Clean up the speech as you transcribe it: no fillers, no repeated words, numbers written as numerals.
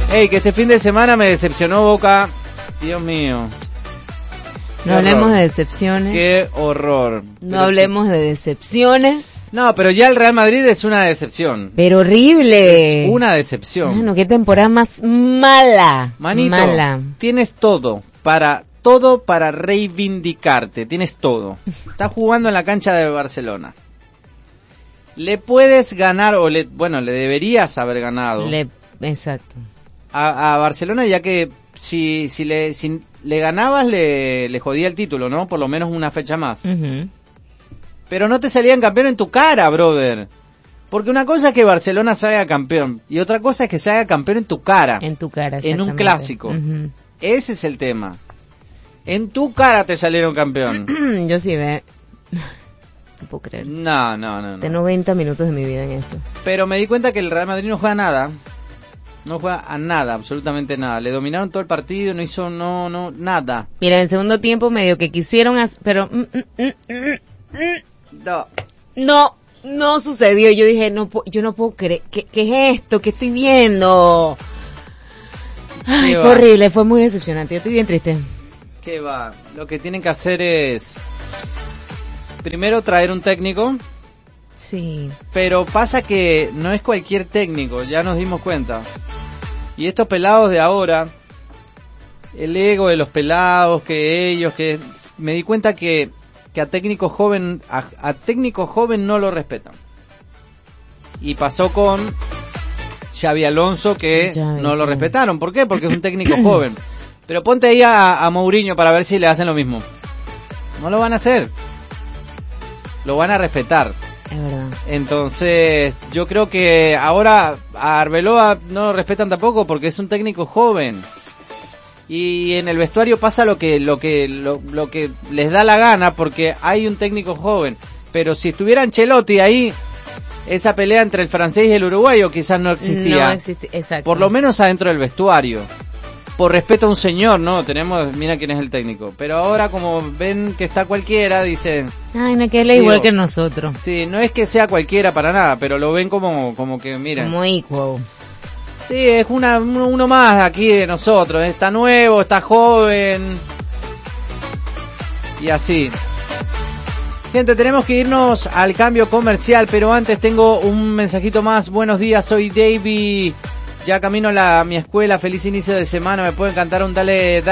Ey, que este fin de semana me decepcionó Boca. Dios mío. No hablemos de decepciones. Qué horror. No hablemos de decepciones. No, pero ya el Real Madrid es una decepción. Pero horrible. Es una decepción. Bueno, qué temporada más mala. Manito, mala. Tienes todo para reivindicarte. Tienes todo. Estás jugando en la cancha de Barcelona. Le puedes ganar, le deberías haber ganado. Exacto. A Barcelona, ya que si le ganabas, le jodía el título, ¿no? Por lo menos una fecha más. Uh-huh. Pero no te salían campeón en tu cara, brother. Porque una cosa es que Barcelona se haga campeón y otra cosa es que se haga campeón en tu cara. En tu cara, en un clásico. Uh-huh. Ese es el tema. En tu cara te salieron campeón. Yo sí, no puedo creer. No. De 90 minutos de mi vida en esto. Pero me di cuenta que el Real Madrid no juega nada. No juega a nada, absolutamente nada. Le dominaron todo el partido, no hizo nada. Mira, en el segundo tiempo medio que quisieron pero no sucedió. Yo dije, yo no puedo creer. ¿Qué es esto? ¿Qué estoy viendo? Ay, fue horrible, fue muy decepcionante. Yo estoy bien triste. ¿Qué va? Lo que tienen que hacer es primero traer un técnico. Sí. Pero pasa que no es cualquier técnico, ya nos dimos cuenta. Y estos pelados de ahora, el ego de los pelados, que me di cuenta que a técnico joven no lo respetan. Y pasó con Xabi Alonso, que no lo respetaron. ¿Por qué? Porque es un técnico joven. Pero ponte ahí a Mourinho para ver si le hacen lo mismo. No lo van a hacer. Lo van a respetar. Es verdad. Entonces, yo creo que ahora a Arbeloa no lo respetan tampoco porque es un técnico joven. Y en el vestuario pasa lo que les da la gana porque hay un técnico joven. Pero si estuviera Ancelotti ahí, esa pelea entre el francés y el uruguayo quizás no existía. No existe, exacto. Por lo menos adentro del vestuario. Por respeto a un señor, ¿no? Mira quién es el técnico. Pero ahora como ven que está cualquiera, dicen... Ay, no, que él es igual que nosotros. Sí, no es que sea cualquiera para nada, pero lo ven como que, miren... Como equal. Sí, es uno más aquí de nosotros. Está nuevo, está joven. Y así. Gente, tenemos que irnos al cambio comercial, pero antes tengo un mensajito más. Buenos días, soy Davey. Ya camino a mi escuela. Feliz inicio de semana. Me pueden cantar un dale